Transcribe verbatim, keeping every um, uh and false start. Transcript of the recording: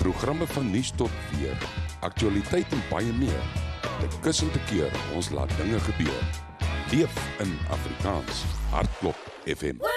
Programme van nuus tot weer, aktualiteit en baie meer. Te kus en te keer, ons laat dinge gebeur. Leef in Afrikaans. Hartklop F M.